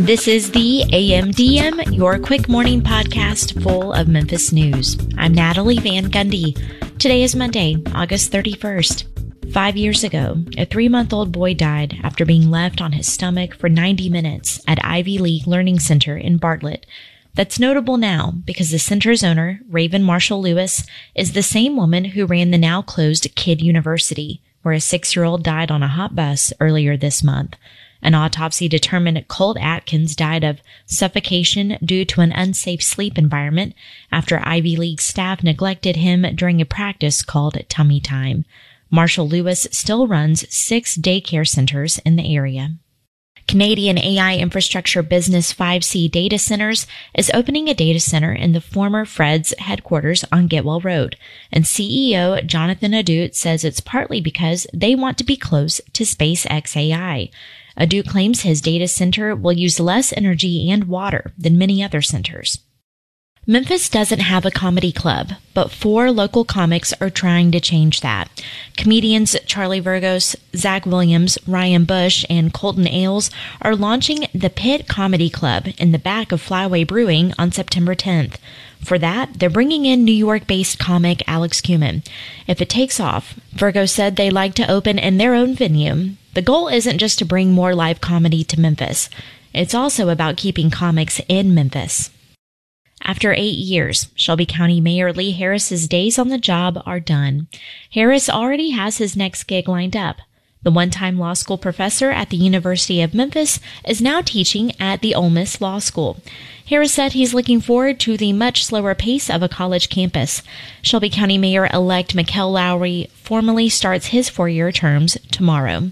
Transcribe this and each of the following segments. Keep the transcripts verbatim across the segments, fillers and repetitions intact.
This is the A M D M, your quick morning podcast full of Memphis news. I'm Natalie Van Gundy. Today is Monday, August thirty-first. Five years ago, a three-month-old boy died after being left on his stomach for ninety minutes at Ivy League Learning Center in Bartlett. That's notable now because the center's owner, Raven Marshall Lewis, is the same woman who ran the now-closed Kidd University, where a six-year-old died on a hot bus earlier this month. An autopsy determined Colt Atkins died of suffocation due to an unsafe sleep environment after Ivy League staff neglected him during a practice called Tummy Time. Marshall Lewis still runs six daycare centers in the area. Canadian A I infrastructure business five C Data Centers is opening a data center in the former Fred's headquarters on Getwell Road, and C E O Jonathan Adut says it's partly because they want to be close to SpaceX A I. Adut claims his data center will use less energy and water than many other centers. Memphis doesn't have a comedy club, but four local comics are trying to change that. Comedians Charlie Vergos, Zach Williams, Ryan Bush, and Colton Ailes are launching the Pit Comedy Club in the back of Flyway Brewing on September tenth. For that, they're bringing in New York-based comic Alex Kuman. If it takes off, Vergos said they like to open in their own venue. The goal isn't just to bring more live comedy to Memphis. It's also about keeping comics in Memphis. After eight years, Shelby County Mayor Lee Harris's days on the job are done. Harris already has his next gig lined up. The one-time law school professor at the University of Memphis is now teaching at the Ole Miss Law School. Harris said he's looking forward to the much slower pace of a college campus. Shelby County Mayor-elect Mikkel Lowry formally starts his four-year terms tomorrow.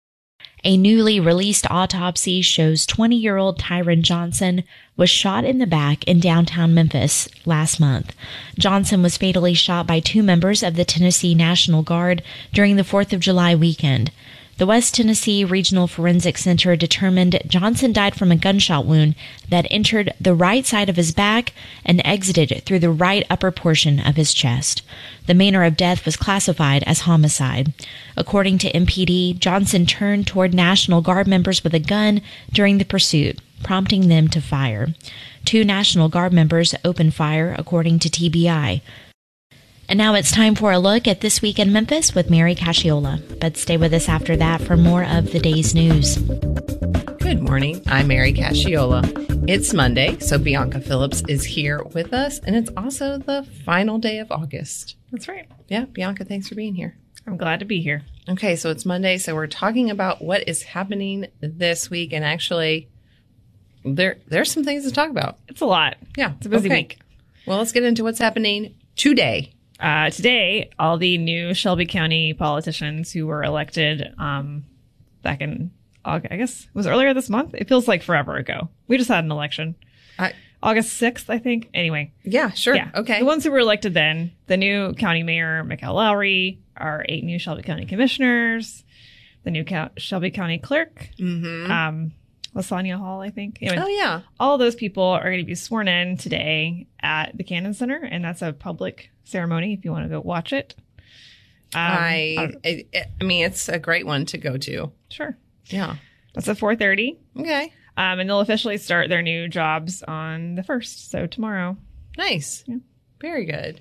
A newly released autopsy shows twenty-year-old Tyron Johnson was shot in the back in downtown Memphis last month. Johnson was fatally shot by two members of the Tennessee National Guard during the fourth of July weekend. The West Tennessee Regional Forensic Center determined Johnson died from a gunshot wound that entered the right side of his back and exited through the right upper portion of his chest. The manner of death was classified as homicide. According to M P D, Johnson turned toward National Guard members with a gun during the pursuit, prompting them to fire. Two National Guard members opened fire, according to T B I. And now it's time for a look at This Week in Memphis with Mary Casciola. But stay with us after that for more of the day's news. Good morning. I'm Mary Casciola. It's Monday, so Bianca Phillips is here with us, and it's also the final day of August. That's right. Yeah, Bianca, thanks for being here. I'm glad to be here. Okay, so it's Monday, so we're talking about what is happening this week, and actually, there there's some things to talk about. It's a lot. Yeah, it's a busy okay. week. Well, let's get into what's happening today. Uh, today, all the new Shelby County politicians who were elected um, back in August, I guess, it was earlier this month. It feels like forever ago. We just had an election. I, August sixth, I think. Anyway. Yeah, sure. Yeah. Okay. The ones who were elected then, the new county mayor, Mikkel Lowry, our eight new Shelby County commissioners, the new co- Shelby County clerk, mm-hmm. um, Lasagna Hall, I think. Anyway, oh, yeah. All those people are going to be sworn in today at the Cannon Center, and that's a public ceremony if you want to go watch it. Um, I, I I mean, it's a great one to go to. Sure. Yeah. That's at four thirty. Okay. Um, and they'll officially start their new jobs on the first, so tomorrow. Nice. Yeah. Very good.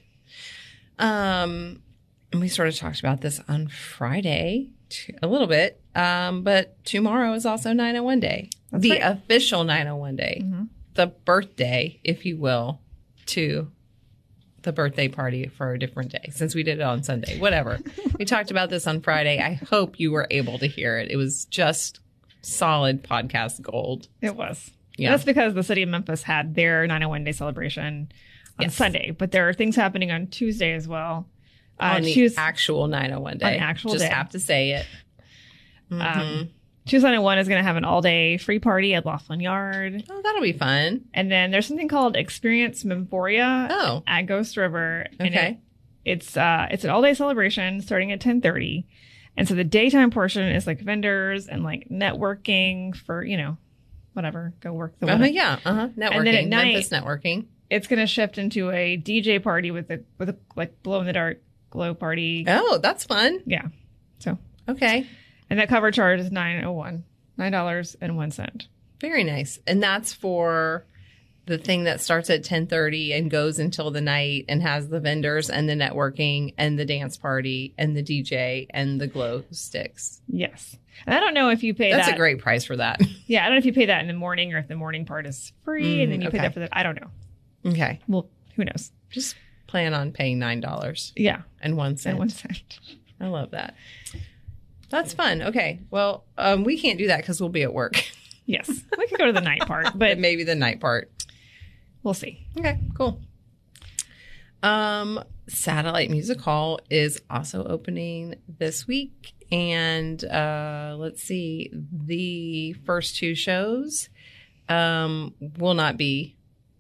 Um, and we sort of talked about this on Friday t- a little bit, um, but tomorrow is also nine oh one Day. That's the right. official nine oh one Day. Mm-hmm. The birthday, if you will, to the birthday party for a different day, since we did it on Sunday. Whatever. We talked about this on Friday. I hope you were able to hear it. It was just solid podcast gold. It was. Yeah. And that's because the city of Memphis had their nine oh one Day celebration on Yes. Sunday, but there are things happening on Tuesday as well. Uh, on the Tues- actual nine oh one Day. On actual Just day. have to say it. Mm-hmm. Um, Tuesday nine oh one is going to have an all-day free party at Laughlin Yard. Oh, that'll be fun. And then there's something called Experience Memoria Oh. at Ghost River. And Okay. it, it's uh, it's an all-day celebration starting at ten thirty. And so the daytime portion is like vendors and like networking for, you know, whatever, go work the Uh-huh, yeah, uh-huh. Networking. And then at night- Memphis networking. It's going to shift into a D J party with a, with a like glow in the dark glow party. Oh, that's fun. Yeah. So, Okay. and that cover charge is nine oh one, nine dollars and one cent. Very nice. And that's for the thing that starts at ten thirty and goes until the night and has the vendors and the networking and the dance party and the D J and the glow sticks. Yes. And I don't know if you pay That's that. a great price for that. Yeah, I don't know if you pay that in the morning or if the morning part is free Mm, and then you okay. pay that for the. I don't know. Okay. Well, who knows? Just plan on paying nine dollars Yeah. and one cent. And one cent. I love that. That's fun. Okay. Well, um, we can't do that because we'll be at work. Yes. We could go to the night part, But but maybe the night part. we'll see. Okay, cool. Um, Satellite Music Hall is also opening this week. And uh, let's see, the first two shows um, will not be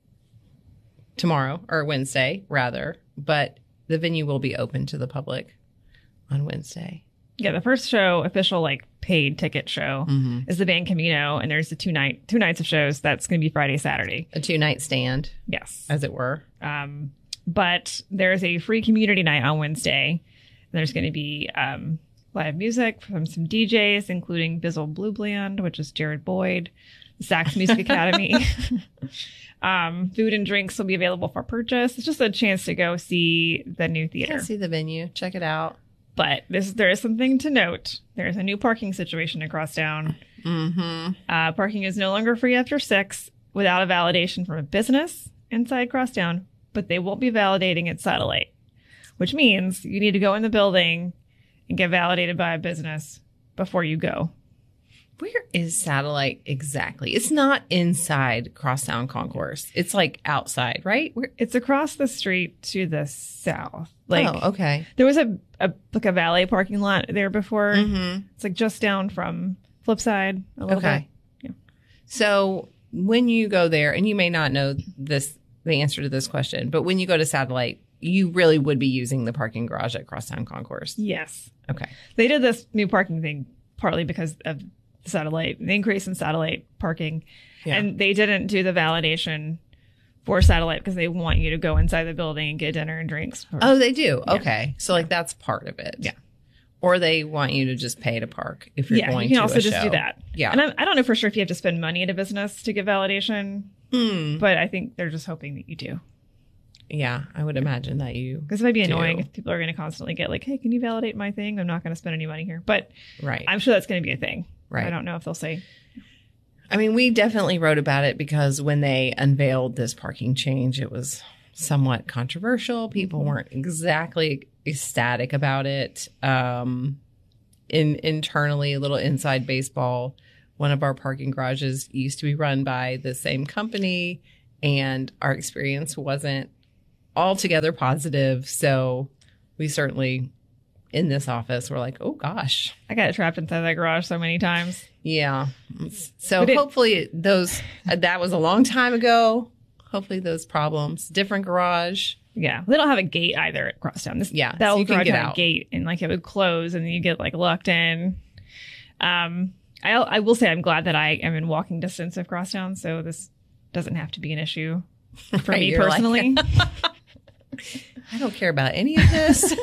tomorrow or Wednesday, rather, but the venue will be open to the public on Wednesday. Yeah, the first show, official like paid ticket show, Mm-hmm. is the band Camino, and there's the two night two nights of shows. That's going to be Friday, Saturday. A two night stand, Yes. as it were. Um, but there's a free community night on Wednesday. And there's going to be um, live music from some D Js, including Bizzle Blue Bland, which is Jared Boyd, the Sax Music Academy. um, food and drinks will be available for purchase. It's just a chance to go see the new theater. Can't see the venue. Check it out. But this, there is something to note. There's a new parking situation across town. Mm-hmm. Uh, parking is no longer free after six without a validation from a business inside Crosstown, but they won't be validating at Satellite, which means you need to go in the building and get validated by a business before you go. Where is Satellite exactly? It's not inside Crosstown Concourse. It's like outside, right? Where? It's across the street to the south. Like oh, okay. there was a, a like a valet parking lot there before. Mm-hmm. It's like just down from Flipside a little Okay. bit. So when you go there, and you may not know this, the answer to this question, but when you go to Satellite, you really would be using the parking garage at Crosstown Concourse. Yes. Okay. They did this new parking thing partly because of satellite, the increase in satellite parking. Yeah. And they didn't do the validation for Satellite because they want you to go inside the building and get dinner and drinks. Oh, they do. Yeah. Okay. So like that's part of it. Yeah. Or they want you to just pay to park if you're yeah, going you can to also a just show. do that. Yeah. And I, I don't know for sure if you have to spend money at a business to get validation, Hmm. but I think they're just hoping that you do. Yeah, I would imagine that you. Because it might be do. annoying if people are going to constantly get like, hey, can you validate my thing? I'm not going to spend any money here. But Right. I'm sure that's going to be a thing. Right. I don't know if they'll say. I mean, we definitely wrote about it because when they unveiled this parking change, it was somewhat controversial. People weren't exactly ecstatic about it. Um, in internally, a little inside baseball, one of our parking garages used to be run by the same company, and our experience wasn't altogether positive. So we certainly, in this office, we're like, oh gosh. I got trapped inside that garage so many times. Yeah. So But it- hopefully those, that was a long time ago. Hopefully those problems, different garage. Yeah, they don't have a gate either at Crosstown. This, Yeah, that so old you can garage get had out. a gate, and like it would close, and then you get like locked in. Um, I I will say I'm glad that I am in walking distance of Crosstown, so this doesn't have to be an issue for Right, me you're like- personally. I don't care about any of this.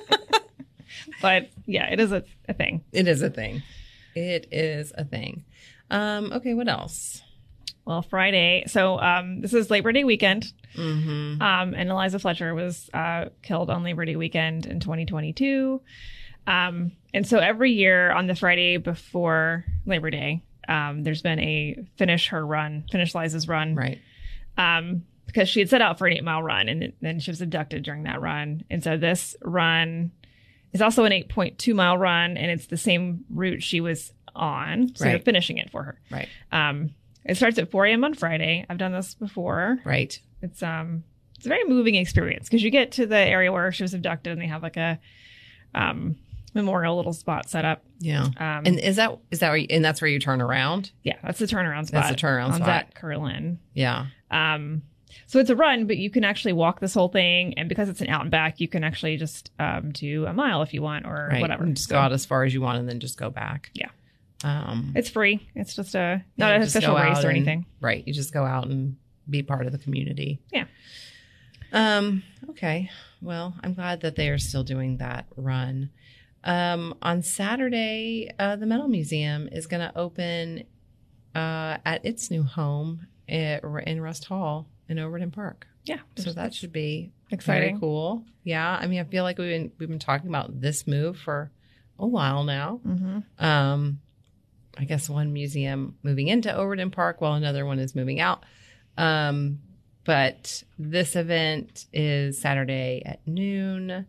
But yeah, it is a, a thing. It is a thing. It is a thing. Um, okay, what else? Well, Friday. So um, this is Labor Day weekend, Mm-hmm. um, and Eliza Fletcher was uh, killed on Labor Day weekend in twenty twenty-two. Um, and so every year on the Friday before Labor Day, um, there's been a finish her run, finish Liza's run, Right. um, because she had set out for an eight mile run, and then she was abducted during that run. And so this run is also an eight point two mile run, and it's the same route she was on. So they're Right. finishing it for her. Right. Um, it starts at four a.m. on Friday. I've done this before. Right. It's um, it's a very moving experience because you get to the area where she was abducted, and they have like a um memorial little spot set up. Yeah. Um, And is that, is that where you, and that's where you turn around? yeah, that's the turnaround spot. That's the turnaround on spot. Zach Curlin. Yeah. Um, so it's a run, but you can actually walk this whole thing, and because it's an out and back, you can actually just um do a mile if you want or Right. whatever. And just So go out as far as you want and then just go back. Yeah. Um, it's free. It's just a not yeah, an just official go race out or and- anything. Right. You just go out and be part of the community. Yeah. Um, okay. Well, I'm glad that they are still doing that run. Um, on Saturday, uh, the Metal Museum is going to open uh, at its new home at, in Rust Hall in Overton Park. Yeah. So that should be exciting. Very cool. Yeah. I mean, I feel like we've been, we've been talking about this move for a while now. Mm-hmm. Um, I guess one museum moving into Overton Park while another one is moving out. Um, but this event is Saturday at noon,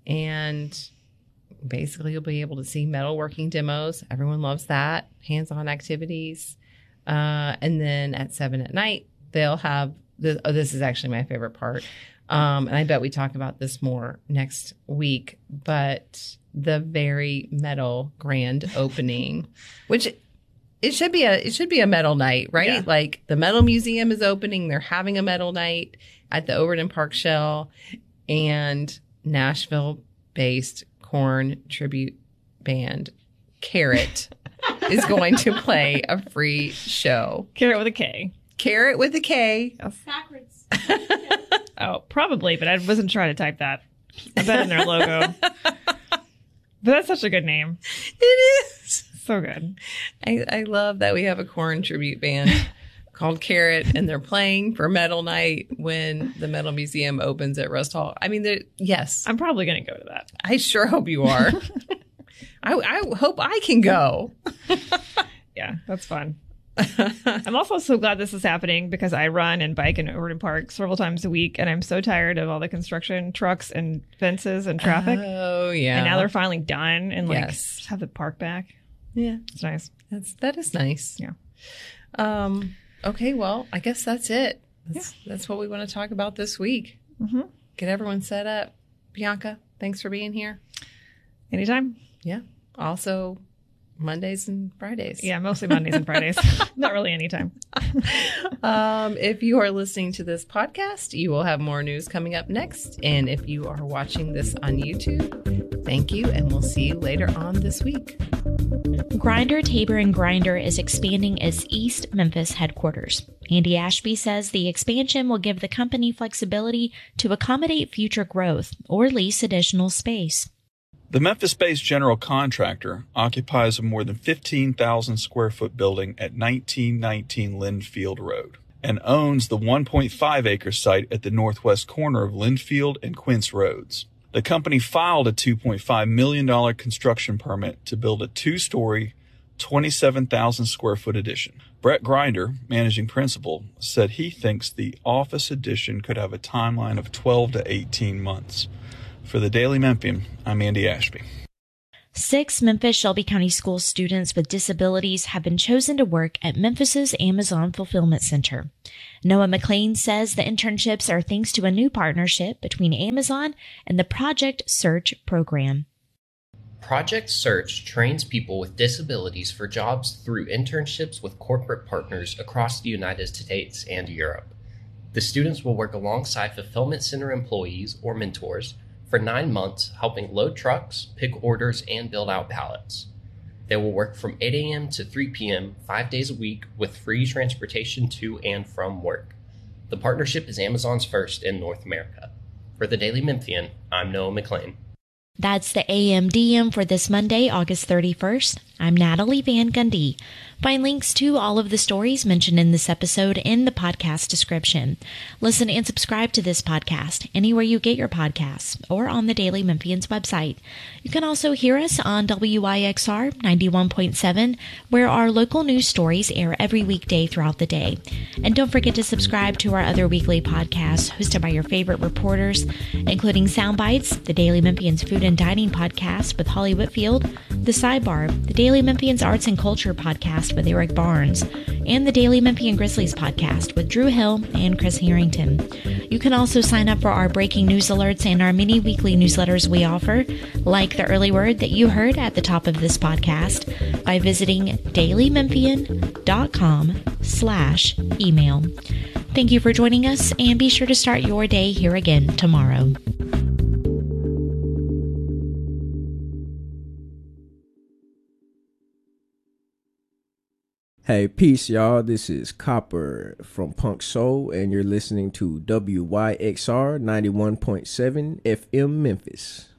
and basically you'll be able to see metalworking demos. Everyone loves that. Hands-on activities. Uh, and then at seven at night, they'll have this. Oh, this is actually my favorite part. Um, and I bet we talk about this more next week, but the very metal grand opening, which it should be a, it should be a metal night, right? Yeah. Like the Metal Museum is opening. They're having a metal night at the Overton Park Shell, and Nashville based Korn tribute band Carrot is going to play a free show. Carrot with a K. Carrot with a K. Yes. Backwards. Oh, probably, but I wasn't trying to type that. I bet in their logo. But that's such a good name. It is. So good. I, I love that we have a Korn tribute band called Carrot, and they're playing for Metal Night when the Metal Museum opens at Rust Hall. I mean, they're- yes, I'm probably going to go to that. I sure hope you are. I, I hope I can go. Yeah, that's fun. I'm also so glad this is happening because I run and bike in Overton Park several times a week, and I'm so tired of all the construction trucks and fences and traffic. Oh, yeah. And now they're finally done and like Yes. just have the park back. Yeah, It's nice. that's, that is nice. Yeah. Um. Okay, well, I guess that's it. That's, that's what we want to talk about this week. Mm-hmm. Get everyone set up. Bianca, thanks for being here. Anytime. Yeah. Also, Mondays and Fridays. Yeah, mostly Mondays and Fridays. Not really anytime. Um, if you are listening to this podcast, you will have more news coming up next. And if you are watching this on YouTube, thank you, and we'll see you later on this week. Grinder, Tabor, and Grinder is expanding its East Memphis headquarters. Andy Ashby says the expansion will give the company flexibility to accommodate future growth or lease additional space. The Memphis-based general contractor occupies a more than fifteen thousand square foot building at nineteen nineteen Linfield Road and owns the one point five acre site at the northwest corner of Linfield and Quince Roads. The company filed a two point five million dollars construction permit to build a two-story, twenty-seven thousand square foot addition. Brett Grinder, managing principal, said he thinks the office addition could have a timeline of twelve to eighteen months. For the Daily Memphian, I'm Andy Ashby. Six Memphis Shelby County School students with disabilities have been chosen to work at Memphis's Amazon Fulfillment Center. Noah McLean says the internships are thanks to a new partnership between Amazon and the Project Search program. Project Search trains people with disabilities for jobs through internships with corporate partners across the United States and Europe. The students will work alongside fulfillment center employees or mentors for nine months, helping load trucks, pick orders, and build out pallets. They will work from eight a.m. to three p.m. five days a week with free transportation to and from work. The partnership is Amazon's first in North America. For the Daily Memphian, I'm Noah McLean. That's the A M D M for this Monday, August thirty-first. I'm Natalie Van Gundy. Find links to all of the stories mentioned in this episode in the podcast description. Listen and subscribe to this podcast anywhere you get your podcasts or on the Daily Memphian's website. You can also hear us on W I X R ninety-one point seven, where our local news stories air every weekday throughout the day. And don't forget to subscribe to our other weekly podcasts hosted by your favorite reporters, including Soundbites, the Daily Memphian's Food and Dining podcast with Holly Whitfield, The Sidebar, the Daily Memphian's Arts and Culture podcast with Eric Barnes, and the Daily Memphian Grizzlies podcast with Drew Hill and Chris Harrington. You can also sign up for our breaking news alerts and our mini weekly newsletters we offer, like the early word that you heard at the top of this podcast, by visiting dailymemphian.com slash email. Thank you for joining us, and be sure to start your day here again tomorrow. Hey, peace, y'all. This is Copper from Punk Soul, and you're listening to W Y X R ninety-one point seven F M Memphis.